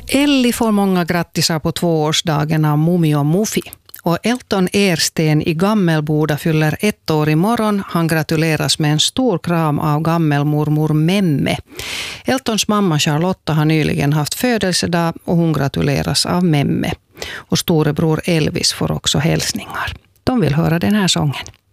Ellie får många grattisar på 2-årsdagen av Mummi och Mufi. Och Elton Ersten i Gammelboda fyller 1 år imorgon. Han gratuleras med en stor kram av gammelmormor Memme. Eltons mamma Charlotta har nyligen haft födelsedag och hon gratuleras av Memme. Och storebror Elvis får också hälsningar. De vill höra den här sången.